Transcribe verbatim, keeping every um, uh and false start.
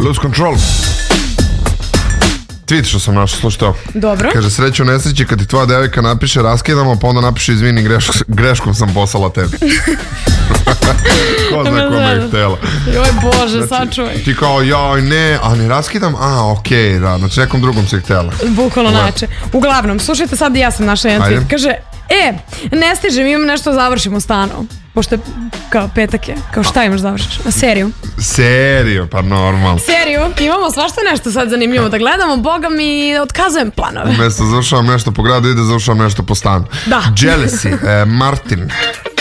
Lose Control. Tweet što sam našao, slušaj to. Dobro. Kaže, sreću nesreći kad ti tvoja devojka napiše raskidamo, pa onda napiše izvini, greš, greškom sam poslala tebi. Ko zna kome je htjela. Joj Bože, znači, sačuvaj. Ti kao, joj ne, a ne raskidam, a okej, okay, da, znači nekom drugom si htjela. Bukvalno najče. Uglavnom, slušajte sad, ja sam našla jedan tweet. Kaže, e, ne stižem, imam nešto završim u stanu. Pošto je kao petak je, kao šta imaš završiš? Na seriju. Seriju, pa normalno. Seriju, imamo svašta nešto sad zanimljivo da gledamo, boga mi otkazujem planove. Umesto završavam nešto po gradu, ide završavam nešto po stanu. Da. Jealousy, eh, Martin.